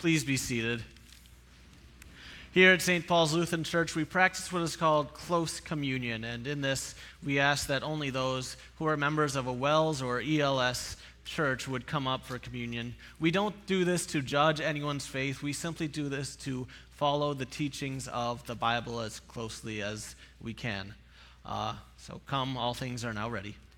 Please be seated. Here at St. Paul's Lutheran Church, we practice what is called close communion, and in this, we ask that only those who are members of a WELS or ELS church would come up for communion. We don't do this to judge anyone's faith. We simply do this to follow the teachings of the Bible as closely as we can. So come, all things are now ready.